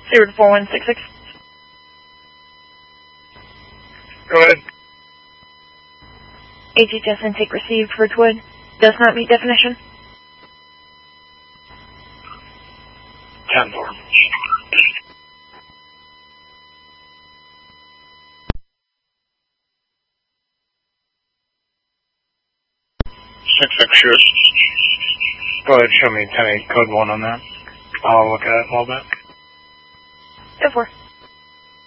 04166. Go ahead. HHS intake received for Ridgewood. Does not meet definition. 10-4. Sure. Go ahead, show me 10-8 code 1 on that. I'll look at it a little bit. 10-4.